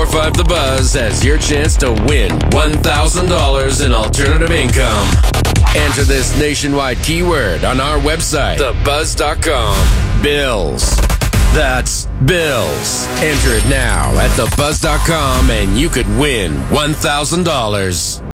1045 The Buzz has your chance to win $1,000 in alternative income. Enter this nationwide keyword on our website, thebuzz.com. Bills. That's bills. Enter it now at thebuzz.com and you could win $1,000.